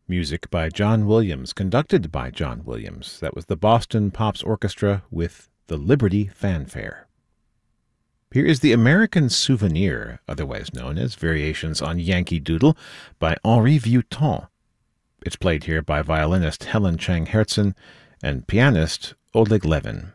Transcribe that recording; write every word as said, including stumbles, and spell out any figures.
Music by John Williams, conducted by John Williams. That was the Boston Pops Orchestra with the Liberty Fanfare. Here is the American Souvenir, otherwise known as Variations on Yankee Doodle, by Henri Vieuxtemps. It's played here by violinist Helen Chang Hertzen and pianist Oleg Levin.